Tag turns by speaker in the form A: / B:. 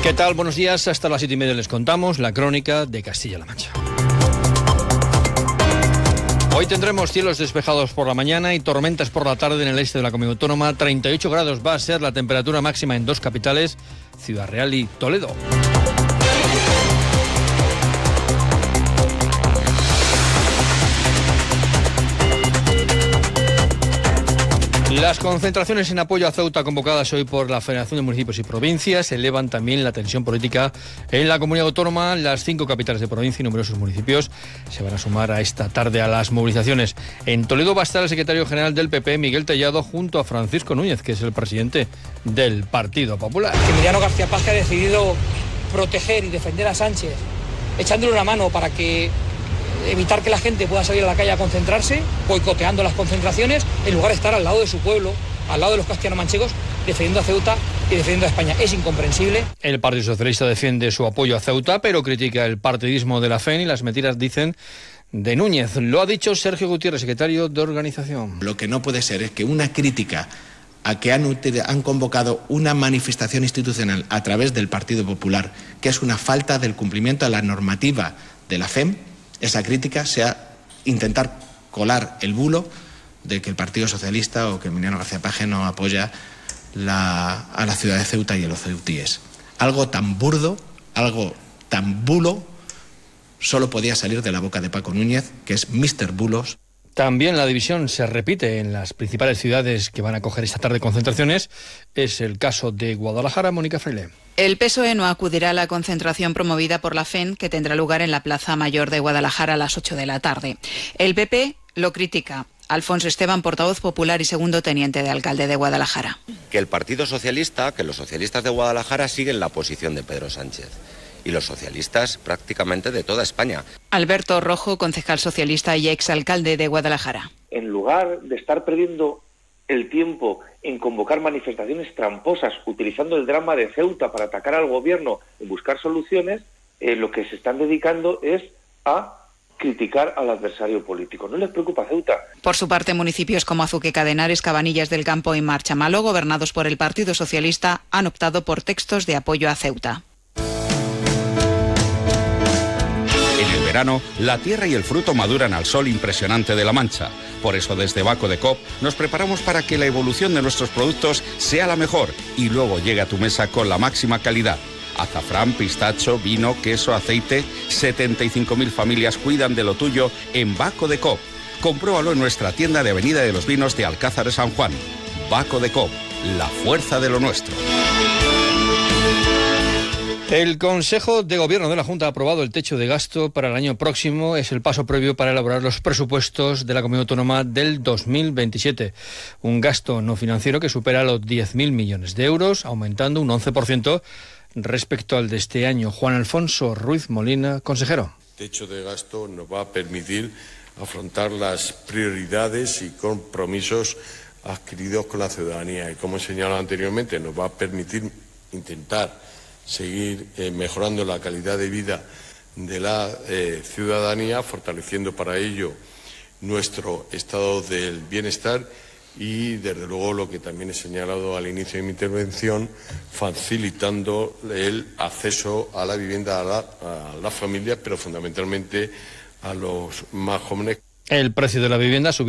A: ¿Qué tal? Buenos días. Hasta las 7:30 les contamos la crónica de Castilla-La Mancha. Hoy tendremos cielos despejados por la mañana y tormentas por la tarde en el este de la Comunidad Autónoma. 38 grados va a ser la temperatura máxima en dos capitales, Ciudad Real y Toledo. Las concentraciones en apoyo a Ceuta convocadas hoy por la Federación de Municipios y Provincias elevan también la tensión política en la Comunidad Autónoma. Las 5 capitales de provincia y numerosos municipios se van a sumar a esta tarde a las movilizaciones. En Toledo va a estar el secretario general del PP, Miguel Tellado, junto a Francisco Núñez, que es el presidente del Partido Popular.
B: Emiliano García Paje ha decidido proteger y defender a Sánchez, echándole una mano para que evitar que la gente pueda salir a la calle a concentrarse, boicoteando las concentraciones, en lugar de estar al lado de su pueblo, al lado de los castellano-manchegos, defendiendo a Ceuta y defendiendo a España. Es incomprensible.
A: El Partido Socialista defiende su apoyo a Ceuta, pero critica el partidismo de la FEN y las mentiras, dicen, de Núñez. Lo ha dicho Sergio Gutiérrez, secretario de organización.
C: Lo que no puede ser es que una crítica a que han convocado una manifestación institucional a través del Partido Popular, que es una falta del cumplimiento a la normativa de la FEM, esa crítica sea intentar colar el bulo de que el Partido Socialista o que Emiliano García Paje no apoya a la ciudad de Ceuta y a los ceutíes. Algo tan burdo, algo tan bulo, solo podía salir de la boca de Paco Núñez, que es Mr. Bulos.
A: También la división se repite en las principales ciudades que van a acoger esta tarde concentraciones. Es el caso de Guadalajara. Mónica Fraile.
D: El PSOE no acudirá a la concentración promovida por la FEN, que tendrá lugar en la Plaza Mayor de Guadalajara a las 8 de la tarde. El PP lo critica. Alfonso Esteban, portavoz popular y segundo teniente de alcalde de Guadalajara.
E: Que el Partido Socialista, que los socialistas de Guadalajara siguen la posición de Pedro Sánchez. Y los socialistas prácticamente de toda España.
D: Alberto Rojo, concejal socialista y exalcalde de Guadalajara.
F: En lugar de estar perdiendo el tiempo en convocar manifestaciones tramposas, utilizando el drama de Ceuta para atacar al gobierno en buscar soluciones, lo que se están dedicando es a criticar al adversario político. No les preocupa Ceuta.
D: Por su parte, municipios como Azuqueca de Henares, Cabanillas del Campo y Marchamalo, gobernados por el Partido Socialista, han optado por textos de apoyo a Ceuta.
G: En el verano, la tierra y el fruto maduran al sol impresionante de La Mancha. Por eso, desde Baco de Coop nos preparamos para que la evolución de nuestros productos sea la mejor y luego llegue a tu mesa con la máxima calidad. Azafrán, pistacho, vino, queso, aceite. 75.000 familias cuidan de lo tuyo en Baco de Coop. Compruébalo en nuestra tienda de Avenida de los Vinos de Alcázar de San Juan. Baco de Coop, la fuerza de lo nuestro.
A: El Consejo de Gobierno de la Junta ha aprobado el techo de gasto para el año próximo. Es el paso previo para elaborar los presupuestos de la Comunidad Autónoma del 2027. Un gasto no financiero que supera los 10.000 millones de euros, aumentando un 11% respecto al de este año. Juan Alfonso Ruiz Molina, consejero.
H: El techo de gasto nos va a permitir afrontar las prioridades y compromisos adquiridos con la ciudadanía. Y como he señalado anteriormente, nos va a permitir intentar seguir mejorando la calidad de vida de la ciudadanía, fortaleciendo para ello nuestro estado del bienestar y, desde luego, lo que también he señalado al inicio de mi intervención, facilitando el acceso a la vivienda a las familias, pero fundamentalmente a los más jóvenes.
A: El precio de la vivienda ha subido